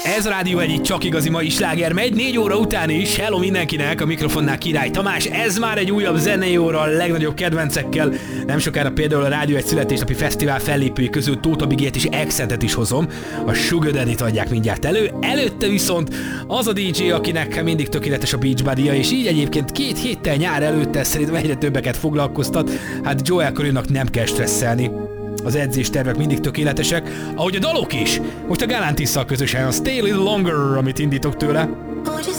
Ez a Rádió Egy csak igazi mai sláger megy, 4 óra után is. Hello mindenkinek, a mikrofonnál Király Tamás. Ez már egy újabb zenei óra a legnagyobb kedvencekkel. Nem sokára például a Rádió Egy születésnapi fesztivál fellépői közül Tóth Bigét és Accentet is hozom. A Sugar Daddy-t adják mindjárt elő. Előtte viszont az a DJ, akinek mindig tökéletes a Beach Buddy-ja, és így egyébként 2 héttel nyár előtte szerintem egyre többeket foglalkoztat. Hát Joel Corey-nak nem kell stresszelni. Az edzéstervek mindig tökéletesek, ahogy a dalok is. Most a Galantisszal közösen a Stay a Little Longer, amit indítok tőle.